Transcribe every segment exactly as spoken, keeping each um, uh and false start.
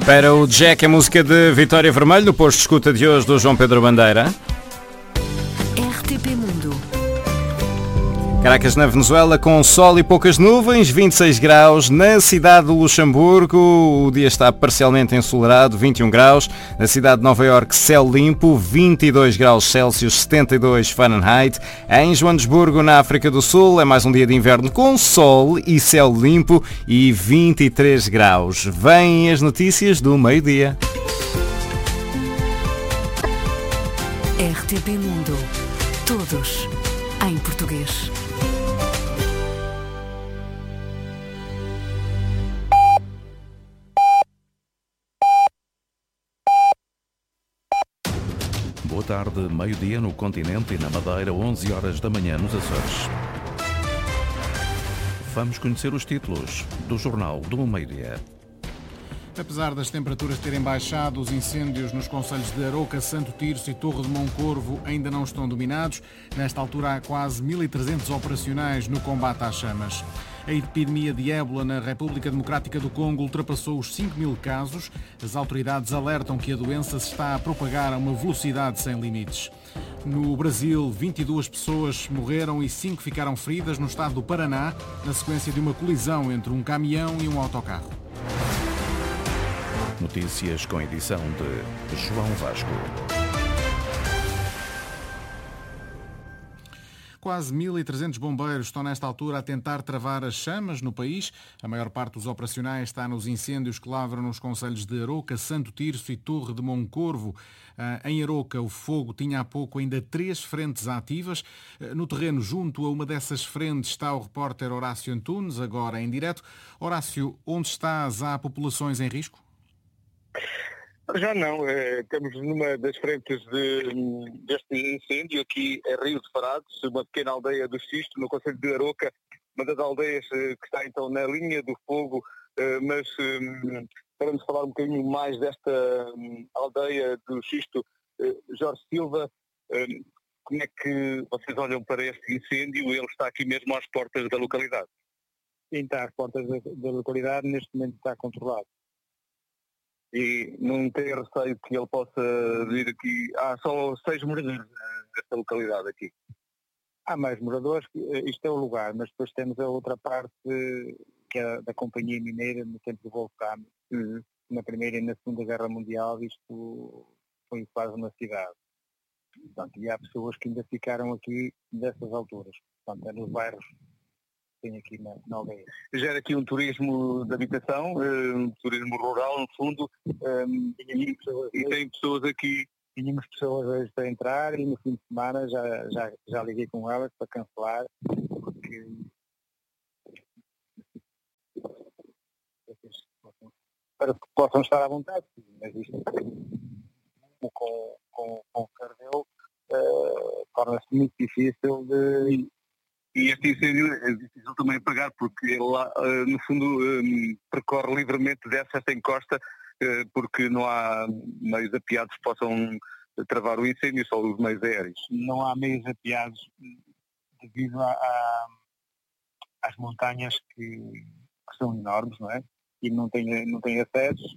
Para o Jack, a música de Vitória Vermelho, no posto de escuta de hoje do João Pedro Bandeira. R T P Mundo. Caracas, na Venezuela, com sol e poucas nuvens, vinte e seis graus. Na cidade de Luxemburgo, o dia está parcialmente ensolarado, vinte e um graus. Na cidade de Nova Iorque, céu limpo, vinte e dois graus Celsius, setenta e dois Fahrenheit. Em Joanesburgo, na África do Sul, é mais um dia de inverno com sol e céu limpo e vinte e três graus. Vêm as notícias do meio-dia. R T P Mundo. Todos em português. Boa tarde, meio-dia no continente e na Madeira, onze horas da manhã nos Açores. Vamos conhecer os títulos do Jornal do Meio-dia. Apesar das temperaturas terem baixado, os incêndios nos concelhos de Aroca, Santo Tirso e Torre de Moncorvo ainda não estão dominados. Nesta altura há quase mil e trezentos operacionais no combate às chamas. A epidemia de ébola na República Democrática do Congo ultrapassou os cinco mil casos. As autoridades alertam que a doença se está a propagar a uma velocidade sem limites. No Brasil, vinte e duas pessoas morreram e cinco ficaram feridas no estado do Paraná, na sequência de uma colisão entre um caminhão e um autocarro. Notícias com edição de João Vasco. Quase mil e trezentos bombeiros estão nesta altura a tentar travar as chamas no país. A maior parte dos operacionais está nos incêndios que lavram nos concelhos de Aroca, Santo Tirso e Torre de Moncorvo. Em Aroca, o fogo tinha há pouco ainda três frentes ativas. No terreno, junto a uma dessas frentes, está o repórter Horácio Antunes, agora em direto. Horácio, onde estás? Há populações em risco? Já não, é, estamos numa das frentes de, deste incêndio aqui em Rio de Farados, uma pequena aldeia do Xisto, no concelho de Aroca, uma das aldeias que está então na linha do fogo, mas para nos falar um bocadinho mais desta aldeia do Xisto, Jorge Silva, como é que vocês olham para este incêndio? Ele está aqui mesmo às portas da localidade. Sim, está às portas da, da localidade, neste momento está controlado. E não tem receio que ele possa vir aqui. Há só seis moradores nesta localidade aqui. Há mais moradores, isto é o lugar, mas depois temos a outra parte que é da Companhia Mineira no tempo do Volcano. Uhum. Na Primeira e na Segunda Guerra Mundial isto foi quase uma cidade. Portanto, e há pessoas que ainda ficaram aqui dessas alturas. Portanto, é nos bairros tem aqui na, na aldeia. Gera aqui um turismo de habitação, um turismo rural, no fundo, um, e, e tem pessoas aqui. Tínhamos pessoas hoje para entrar e no fim de semana já, já, já liguei com elas para cancelar, porque para que possam estar à vontade, mas isto com, com, com o Cardeu uh, torna-se muito difícil de... E este incêndio é difícil também apagar, porque ele lá, no fundo, percorre livremente dessa esta encosta, porque não há meios apiados que possam travar o incêndio, só os meios aéreos. Não há meios apiados devido a, a, às montanhas que, que são enormes, não é? E não têm, não têm acessos.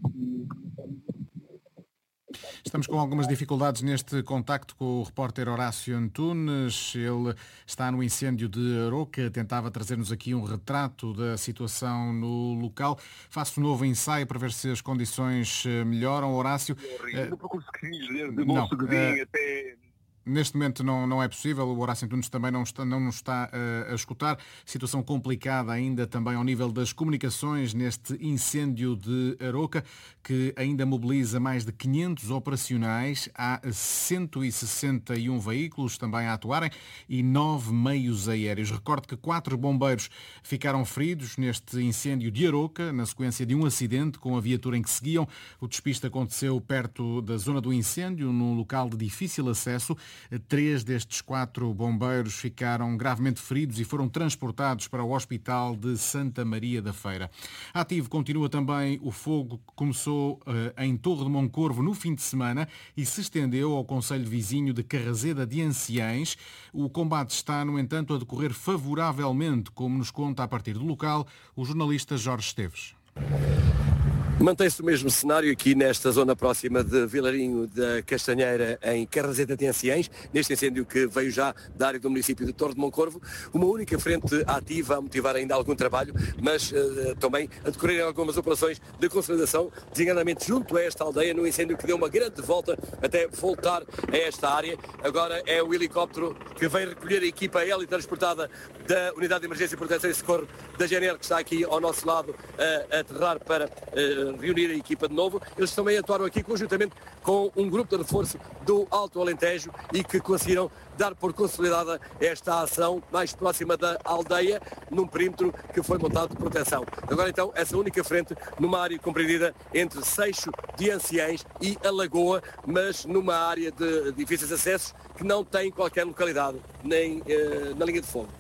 Estamos com algumas dificuldades neste contacto com o repórter Horácio Antunes. Ele está no incêndio de Aroca, tentava trazer-nos aqui um retrato da situação no local. Faço um novo ensaio para ver se as condições melhoram. Horácio... Eu procuro desde Bolso Godinho até... Neste momento não, não é possível, o Horácio Antunes também não, está, não nos está uh, a escutar. Situação complicada ainda também ao nível das comunicações neste incêndio de Aroca, que ainda mobiliza mais de quinhentos operacionais. Há cento e sessenta e um veículos também a atuarem e nove meios aéreos. Recordo que quatro bombeiros ficaram feridos neste incêndio de Aroca, na sequência de um acidente com a viatura em que seguiam. O despiste aconteceu perto da zona do incêndio, num local de difícil acesso. Três destes quatro bombeiros ficaram gravemente feridos e foram transportados para o Hospital de Santa Maria da Feira. Ativo continua também o fogo que começou uh, em Torre de Moncorvo no fim de semana e se estendeu ao concelho vizinho de Carrazeda de Anciães. O combate está, no entanto, a decorrer favoravelmente, como nos conta a partir do local o jornalista Jorge Esteves. Mantém-se o mesmo cenário aqui nesta zona próxima de Vilarinho da Castanheira, em Carrazeda de Anciães, neste incêndio que veio já da área do município de Torre de Moncorvo. Uma única frente ativa a motivar ainda algum trabalho, mas uh, também a decorrerem algumas operações de consolidação, designadamente junto a esta aldeia, no incêndio que deu uma grande volta até voltar a esta área. Agora é o helicóptero que vem recolher a equipa helitransportada da Unidade de Emergência, Proteção e Socorro da G N R, que está aqui ao nosso lado a, a aterrar para uh, reunir a equipa de novo. Eles também atuaram aqui conjuntamente com um grupo de reforço do Alto Alentejo e que conseguiram dar por consolidada esta ação mais próxima da aldeia, num perímetro que foi montado de proteção. Agora então, essa única frente numa área compreendida entre Seixo de Anciães e a Lagoa, mas numa área de difíceis acessos que não tem qualquer localidade, nem eh, na linha de fogo.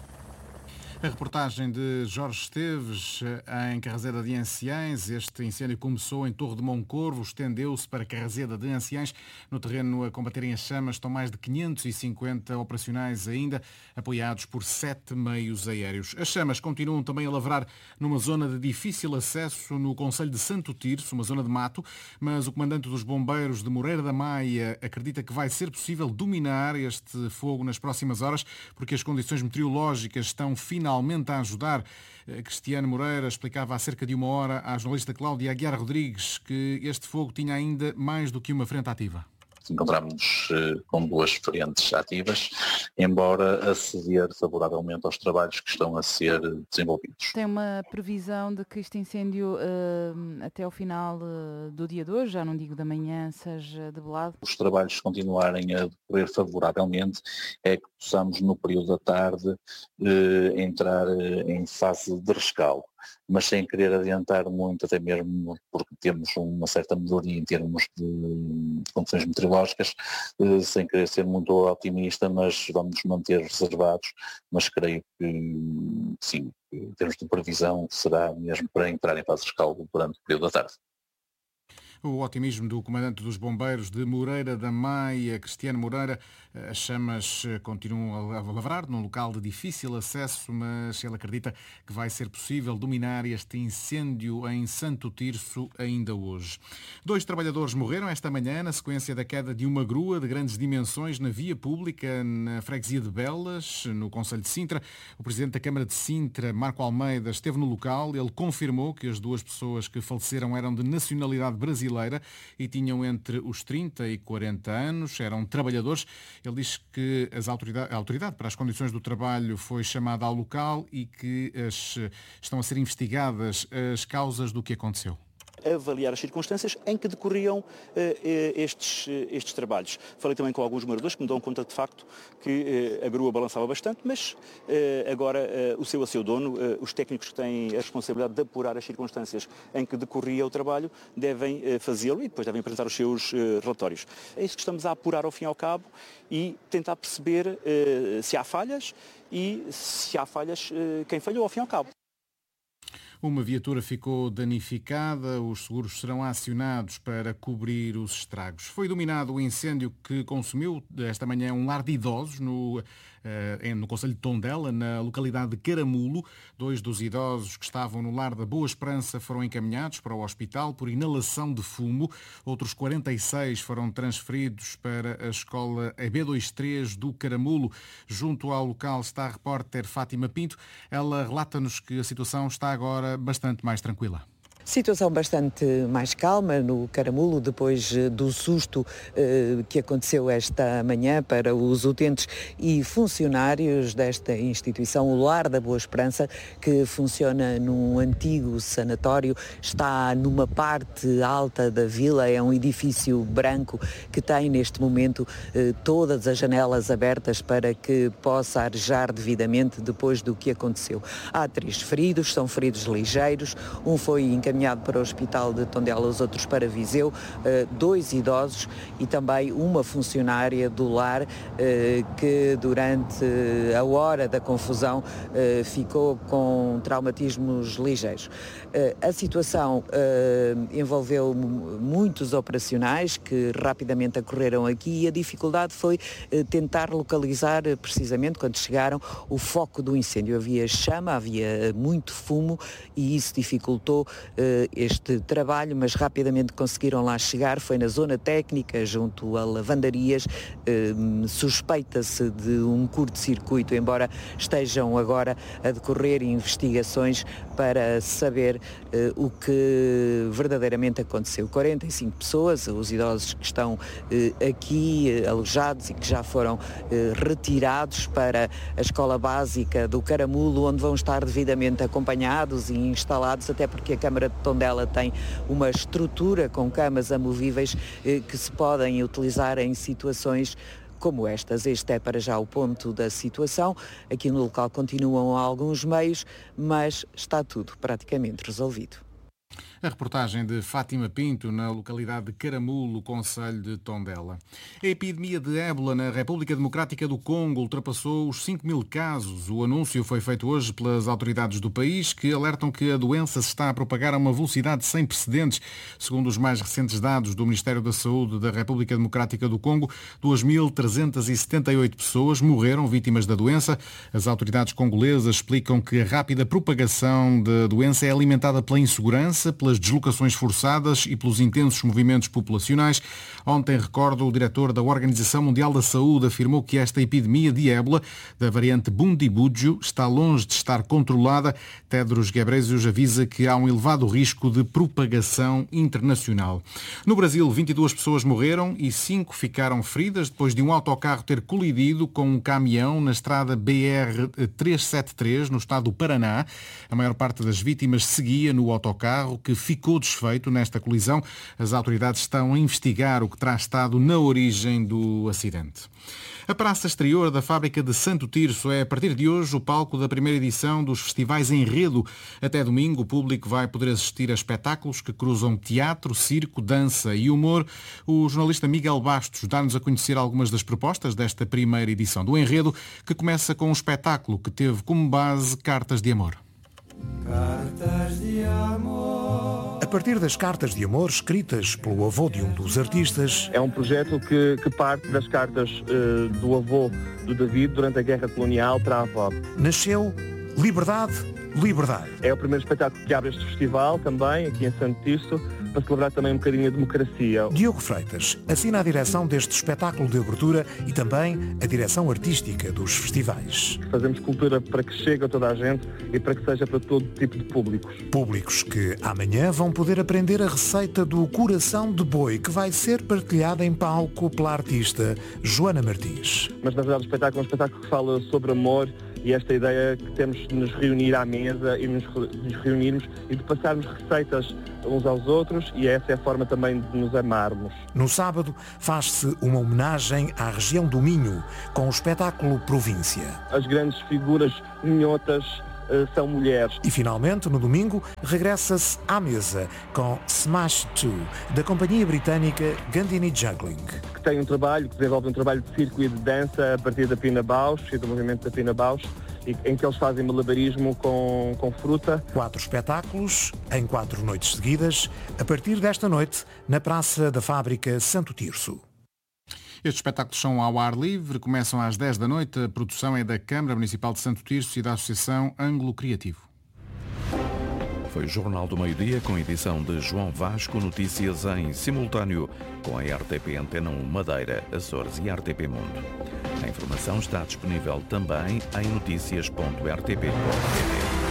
A reportagem de Jorge Esteves em Carrazeda de Anciães. Este incêndio começou em Torre de Moncorvo, estendeu-se para Carrazeda de Anciães. No terreno a combaterem as chamas estão mais de quinhentos e cinquenta operacionais ainda, apoiados por sete meios aéreos. As chamas continuam também a lavrar numa zona de difícil acesso no concelho de Santo Tirso, uma zona de mato, mas o comandante dos bombeiros de Moreira da Maia acredita que vai ser possível dominar este fogo nas próximas horas, porque as condições meteorológicas estão finalmente a ajudar. Cristiano Moreira explicava há cerca de uma hora à jornalista Cláudia Aguiar Rodrigues que este fogo tinha ainda mais do que uma frente ativa. Encontramos com duas frentes ativas, embora a ceder favoravelmente aos trabalhos que estão a ser desenvolvidos. Tem uma previsão de que este incêndio uh, até ao final uh, do dia de hoje, já não digo da manhã, seja debelado? Os trabalhos continuarem a decorrer favoravelmente, é que possamos no período da tarde uh, entrar uh, em fase de rescaldo, mas sem querer adiantar muito, até mesmo porque temos uma certa melhoria em termos de condições meteorológicas, sem querer ser muito otimista, mas vamos nos manter reservados, mas creio que sim, em termos de previsão será mesmo para entrar em fase de rescaldo durante o período da tarde. O otimismo do comandante dos bombeiros de Moreira da Maia, Cristiano Moreira. As chamas continuam a lavrar num local de difícil acesso, mas ele acredita que vai ser possível dominar este incêndio em Santo Tirso ainda hoje. Dois trabalhadores morreram esta manhã na sequência da queda de uma grua de grandes dimensões na via pública na freguesia de Belas, no concelho de Sintra. O presidente da Câmara de Sintra, Marco Almeida, esteve no local. Ele confirmou que as duas pessoas que faleceram eram de nacionalidade brasileira e tinham entre os trinta e quarenta anos, eram trabalhadores. Ele diz que as autoridade, a autoridade para as condições do trabalho foi chamada ao local e que as, estão a ser investigadas as causas do que aconteceu. Avaliar as circunstâncias em que decorriam uh, estes, uh, estes trabalhos. Falei também com alguns moradores que me dão conta de facto que uh, a grua balançava bastante, mas uh, agora uh, o seu a seu dono, uh, os técnicos que têm a responsabilidade de apurar as circunstâncias em que decorria o trabalho, devem uh, fazê-lo e depois devem apresentar os seus uh, relatórios. É isso que estamos a apurar ao fim e ao cabo e tentar perceber uh, se há falhas e se há falhas, uh, quem falhou ao fim e ao cabo. Uma viatura ficou danificada, os seguros serão acionados para cobrir os estragos. Foi dominado o incêndio que consumiu esta manhã um lar de idosos no, eh, no concelho de Tondela, na localidade de Caramulo. Dois dos idosos que estavam no lar da Boa Esperança foram encaminhados para o hospital por inalação de fumo. Outros quarenta e seis foram transferidos para a escola E B vinte e três do Caramulo. Junto ao local está a repórter Fátima Pinto. Ela relata-nos que a situação está agora bastante mais tranquila. Situação bastante mais calma no Caramulo, depois do susto eh, que aconteceu esta manhã para os utentes e funcionários desta instituição, o Lar da Boa Esperança, que funciona num antigo sanatório, está numa parte alta da vila, é um edifício branco que tem neste momento eh, todas as janelas abertas para que possa arejar devidamente depois do que aconteceu. Há três feridos, são feridos ligeiros, um foi encaminhado para o Hospital de Tondela, os outros para Viseu, dois idosos e também uma funcionária do lar que durante a hora da confusão ficou com traumatismos ligeiros. A situação envolveu muitos operacionais que rapidamente ocorreram aqui e a dificuldade foi tentar localizar precisamente quando chegaram o foco do incêndio. Havia chama, havia muito fumo e isso dificultou este trabalho, mas rapidamente conseguiram lá chegar. Foi na zona técnica, junto a lavandarias. Suspeita-se de um curto-circuito, embora estejam agora a decorrer investigações para saber o que verdadeiramente aconteceu. quarenta e cinco pessoas, os idosos que estão aqui alojados e que já foram retirados para a escola básica do Caramulo, onde vão estar devidamente acompanhados e instalados, até porque a Câmara de Tondela tem uma estrutura com camas amovíveis que se podem utilizar em situações como estas. Este é para já o ponto da situação. Aqui no local continuam alguns meios, mas está tudo praticamente resolvido. A reportagem de Fátima Pinto, na localidade de Caramulo, concelho de Tondela. A epidemia de ébola na República Democrática do Congo ultrapassou os cinco mil casos. O anúncio foi feito hoje pelas autoridades do país, que alertam que a doença se está a propagar a uma velocidade sem precedentes. Segundo os mais recentes dados do Ministério da Saúde da República Democrática do Congo, duas mil trezentas e setenta e oito pessoas morreram vítimas da doença. As autoridades congolesas explicam que a rápida propagação da doença é alimentada pela insegurança, pelas deslocações forçadas e pelos intensos movimentos populacionais. Ontem, recordo, o diretor da Organização Mundial da Saúde afirmou que esta epidemia de ébola da variante Bundibugyo está longe de estar controlada. Tedros Ghebreyesus avisa que há um elevado risco de propagação internacional. No Brasil, vinte e duas pessoas morreram e cinco ficaram feridas depois de um autocarro ter colidido com um caminhão na estrada B R trezentos e setenta e três, no estado do Paraná. A maior parte das vítimas seguia no autocarro, que ficou desfeito nesta colisão. As autoridades estão a investigar o que terá estado na origem do acidente. A praça exterior da fábrica de Santo Tirso é, a partir de hoje, o palco da primeira edição dos festivais Enredo. Até domingo, o público vai poder assistir a espetáculos que cruzam teatro, circo, dança e humor. O jornalista Miguel Bastos dá-nos a conhecer algumas das propostas desta primeira edição do Enredo, que começa com um espetáculo que teve como base Cartas de Amor. Cartas de amor. A partir das cartas de amor escritas pelo avô de um dos artistas. É um projeto que, que parte das cartas uh, do avô do David durante a Guerra Colonial para a avó. Nasceu Liberdade, Liberdade. É o primeiro espetáculo que abre este festival também, aqui em Santo Tirso, para celebrar também um bocadinho a democracia. Diogo Freitas assina a direção deste espetáculo de abertura e também a direção artística dos festivais. Fazemos cultura para que chegue a toda a gente e para que seja para todo tipo de públicos. Públicos que amanhã vão poder aprender a receita do coração de boi, que vai ser partilhada em palco pela artista Joana Martins. Mas na verdade o espetáculo é um espetáculo que fala sobre amor e esta ideia que temos de nos reunir à mesa e nos, nos reunirmos e de passarmos receitas uns aos outros, e essa é a forma também de nos amarmos. No sábado faz-se uma homenagem à região do Minho, com o espetáculo Província. As grandes figuras minhotas uh, são mulheres. E finalmente, no domingo, regressa-se à mesa com Smash dois, da companhia britânica Gandini Juggling. Que tem um trabalho, que desenvolve um trabalho de circo e de dança a partir da Pina Bausch e do movimento da Pina Bausch, em que eles fazem malabarismo com, com fruta. Quatro espetáculos, em quatro noites seguidas, a partir desta noite, na Praça da Fábrica Santo Tirso. Estes espetáculos são ao ar livre, começam às dez da noite. A produção é da Câmara Municipal de Santo Tirso e da Associação Ângulo Criativo. Foi o Jornal do Meio-Dia, com edição de João Vasco, notícias em simultâneo com a R T P Antena um Madeira, Açores e R T P Mundo. A informação está disponível também em notícias ponto r t p ponto p t.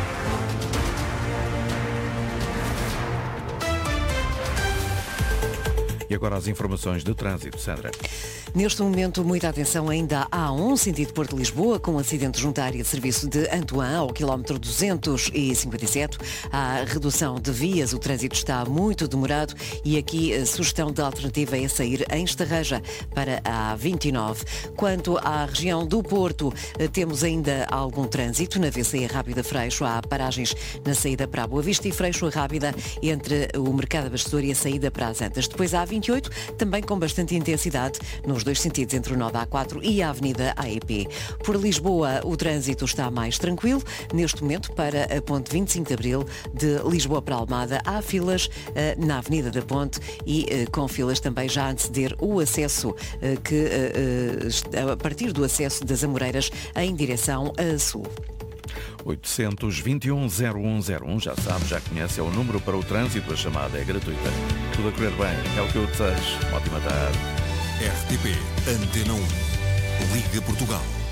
E agora as informações de trânsito, Sandra. Neste momento, muita atenção ainda à A um, sentido Porto-Lisboa, com um acidente junto à área de serviço de Antoine, ao quilómetro duzentos e cinquenta e sete. Há redução de vias, o trânsito está muito demorado e aqui a sugestão de alternativa é sair em Estarreja para a A vinte e nove. Quanto à região do Porto, temos ainda algum trânsito na V C Rápida Freixo. Há paragens na saída para a Boa Vista e Freixo Rápida entre o Mercado Abastecedor e a saída para as Antas. Depois há a vinte e oito, também com bastante intensidade nos dois sentidos, entre o nó da A quatro e a Avenida A E P. Por Lisboa, o trânsito está mais tranquilo. Neste momento, para a Ponte vinte e cinco de Abril, de Lisboa para Almada, há filas uh, na Avenida da Ponte e uh, com filas também já a anteceder o acesso, uh, que uh, uh, a partir do acesso das Amoreiras em direção a sul. oitocentos, vinte e um, zero um zero um. Já sabe, já conhece, é o número para o trânsito. A chamada é gratuita. Tudo a correr bem, é o que eu desejo. Ótima tarde. R T P Antena um. Liga Portugal.